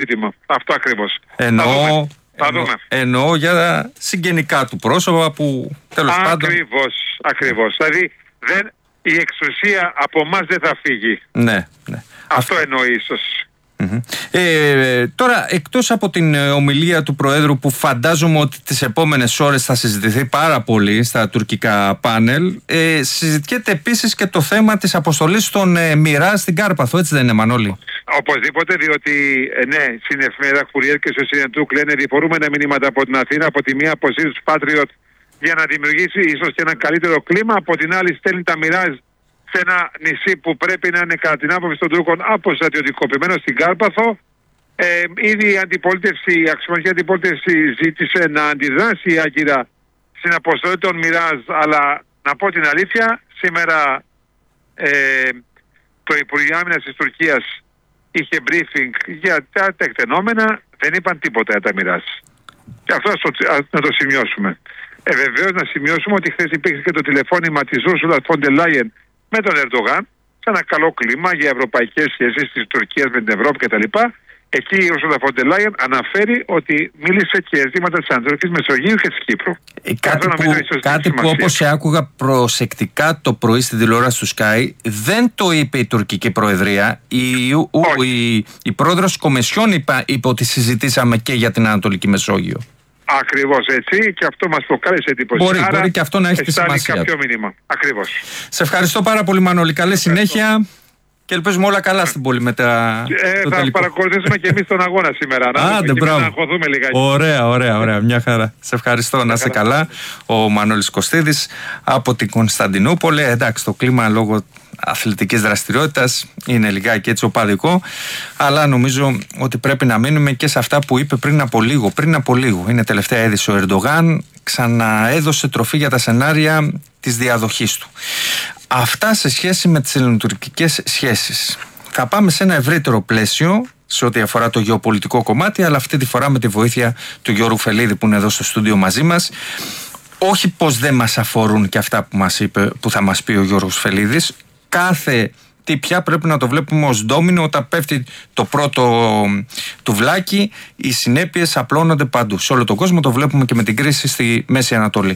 ζήτημα. Αυτό ακριβώς. Θα δούμε. Εννοώ για συγγενικά του πρόσωπα που τέλος πάντων. Ακριβώς. Δηλαδή η εξουσία από εμάς δεν θα φύγει. Ναι. Αυτό εννοεί ίσως. Τώρα, εκτός από την ομιλία του Προέδρου που φαντάζομαι ότι τις επόμενες ώρες θα συζητηθεί πάρα πολύ στα τουρκικά πάνελ, συζητιέται επίσης και το θέμα της αποστολής των Μοιράζ στην Κάρπαθο, έτσι δεν είναι, Μανώλη? Οπωσδήποτε, διότι στην εφημερίδα Courier και στο CNN λένε διφορούμενα μηνύματα από την Αθήνα. Από τη μία αποσύρει τους Patriot για να δημιουργήσει ίσως και ένα καλύτερο κλίμα, από την άλλη στέλνει τα Μοιράζ σε ένα νησί που πρέπει να είναι κατά την άποψη των Τούρκων αποστρατιωτικοποιημένο στην Κάρπαθο. Ήδη η αξιωματική αντιπολίτευση ζήτησε να αντιδράσει η Άγκυρα στην αποστολή των Μοιράζ, αλλά να πω την αλήθεια, σήμερα το Υπουργείο Άμυνας της Τουρκίας είχε briefing για τα τεκτενόμενα, δεν είπαν τίποτα για τα Μοιράζ. Και αυτό να το σημειώσουμε. Βεβαίως να σημειώσουμε ότι χθες υπήρξε και το τηλεφώνημα της Ursula von der Leyen με τον Ερντογάν, σε ένα καλό κλίμα για ευρωπαϊκές σχέσεις της Τουρκίας με την Ευρώπη κτλ. Εκεί η Ursula von der Leyen αναφέρει ότι μίλησε και ζητήματα της Ανατολικής Μεσογείου και της Κύπρου. Κάτι που όπως άκουγα προσεκτικά το πρωί στην τηλεόραση του Sky, δεν το είπε η τουρκική προεδρία. Η πρόεδρος της Κομισιόν είπε ότι συζητήσαμε και για την Ανατολική Μεσόγειο. Ακριβώς έτσι, και αυτό μας προκάλεσε εντύπωση. Μπορεί και αυτό να έχει τη σημασία. Κάποιο μήνυμα. Ακριβώς. Σε ευχαριστώ πάρα πολύ, Μανώλη. Καλή συνέχεια και ελπίζουμε όλα καλά στην πόλη μετά. Θα παρακολουθήσουμε και εμείς τον αγώνα σήμερα. Να αγχωθούμε λιγάκι. Ωραία. Μια χαρά. Σε ευχαριστώ. Να είσαι καλά. Ο Μανώλης Κωστίδης από την Κωνσταντινούπολη. Εντάξει, το κλίμα λόγω αθλητικής δραστηριότητας είναι λιγάκι έτσι οπαδικό, αλλά νομίζω ότι πρέπει να μείνουμε και σε αυτά που είπε πριν από λίγο. Είναι τελευταία είδηση. Ο Ερντογάν ξαναέδωσε τροφή για τα σενάρια της διαδοχής του. Αυτά σε σχέση με τις ελληνοτουρκικές σχέσεις. Θα πάμε σε ένα ευρύτερο πλαίσιο σε ό,τι αφορά το γεωπολιτικό κομμάτι, αλλά αυτή τη φορά με τη βοήθεια του Γιώργου Φελίδη που είναι εδώ στο στούντιο μαζί μας. Όχι πως δεν μας αφορούν και αυτά που θα μας πει ο Γιώργος Φελίδης. Κάθε τι πια πρέπει να το βλέπουμε ως ντόμινο. Όταν πέφτει το πρώτο τουβλάκι, οι συνέπειες απλώνονται παντού. Σε όλο τον κόσμο το βλέπουμε και με την κρίση στη Μέση Ανατολή.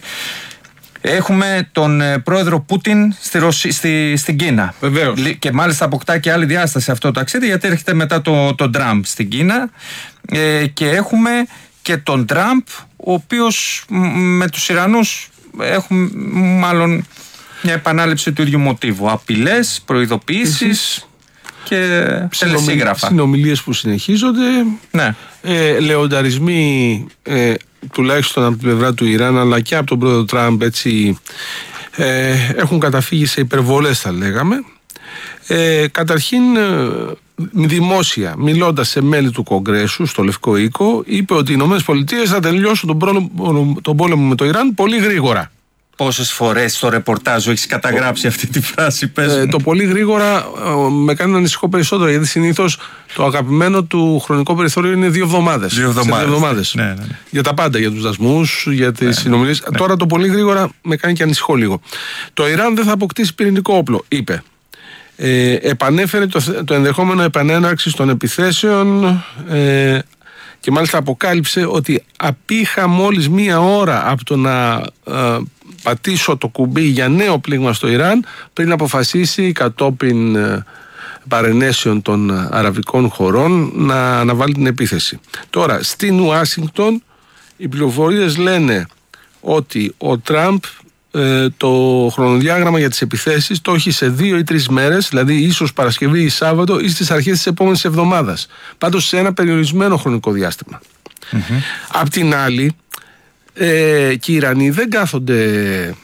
Έχουμε τον πρόεδρο Πούτιν στην Κίνα. Βεβαίως. Και μάλιστα αποκτά και άλλη διάσταση αυτό το ταξίδι, γιατί έρχεται μετά τον Τραμπ στην Κίνα. Και έχουμε και τον Τραμπ, ο οποίος με τους Ιρανούς έχουμε μάλλον μια επανάληψη του ίδιου μοτίβου. Απειλές, προειδοποιήσεις και τελεσίγραφα. Συνομιλίες που συνεχίζονται. Ναι. Λεονταρισμοί τουλάχιστον από την πλευρά του Ιράν, αλλά και από τον πρόεδρο Τραμπ, έτσι, έχουν καταφύγει σε υπερβολές, θα λέγαμε. Καταρχήν, δημόσια, μιλώντας σε μέλη του Κογκρέσου στο Λευκό Οίκο, είπε ότι οι ΗΠΑ θα τελειώσουν τον πόλεμο με το Ιράν πολύ γρήγορα. Πόσες φορές στο ρεπορτάζ έχεις καταγράψει αυτή τη φράση? Το πολύ γρήγορα με κάνει να ανησυχώ περισσότερο, γιατί συνήθως το αγαπημένο του χρονικό περιθώριο είναι 2 εβδομάδες. 2 εβδομάδες. Ναι. Για τα πάντα, για τους δασμούς, για τις συνομιλίες. Ναι. Τώρα το πολύ γρήγορα με κάνει και ανησυχώ λίγο. Το Ιράν δεν θα αποκτήσει πυρηνικό όπλο, είπε. Επανέφερε το ενδεχόμενο επανέναρξης των επιθέσεων και μάλιστα αποκάλυψε ότι απήχα μόλις 1 ώρα από το να πατήσω το κουμπί για νέο πλήγμα στο Ιράν πριν αποφασίσει κατόπιν παρενέσεων των αραβικών χωρών να αναβάλει την επίθεση. Τώρα, στην Ουάσιγκτον οι πληροφορίες λένε ότι ο Τραμπ το χρονοδιάγραμμα για τις επιθέσεις το έχει σε 2 ή 3 μέρες, δηλαδή ίσως Παρασκευή ή Σάββατο ή στις αρχές της επόμενης εβδομάδας. Πάντως σε ένα περιορισμένο χρονικό διάστημα. Απ' την άλλη, και οι Ιρανοί δεν κάθονται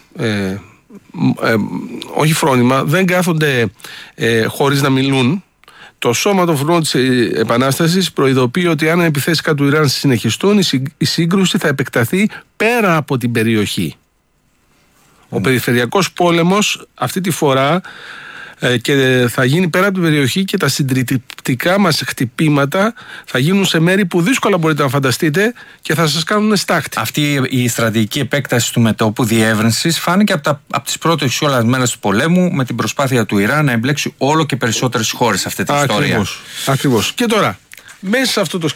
όχι φρόνημα, δεν κάθονται χωρίς να μιλούν. Το Σώμα των Φρουρών της Επανάστασης προειδοποιεί ότι αν οι επιθέσεις κατά του Ιράν συνεχιστούν, η σύγκρουση θα επεκταθεί πέρα από την περιοχή. Ο περιφερειακός πόλεμος αυτή τη φορά και θα γίνει πέρα από την περιοχή, και τα συντριπτικά μας χτυπήματα θα γίνουν σε μέρη που δύσκολα μπορείτε να φανταστείτε και θα σας κάνουν στάχτη. Αυτή η στρατηγική επέκταση του μετώπου διεύρυνσης φάνηκε από τις πρώτες όλες μέρες του πολέμου, με την προσπάθεια του Ιράν να εμπλέξει όλο και περισσότερες χώρες σε αυτή την ιστορία. Ακριβώς. Και τώρα, μέσα σε αυτό το